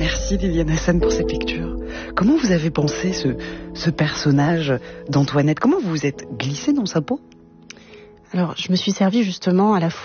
Merci Viviane Hassan pour cette lecture. Comment vous avez pensé ce personnage d'Antoinette? Comment vous vous êtes glissé dans sa peau? Alors, je me suis servie justement à la